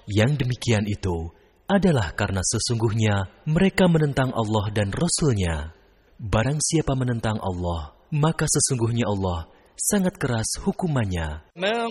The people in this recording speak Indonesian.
Yang demikian itu adalah karena sesungguhnya mereka menentang Allah dan Rasul-Nya. Barang siapa menentang Allah, maka sesungguhnya Allah sangat keras hukumannya. ما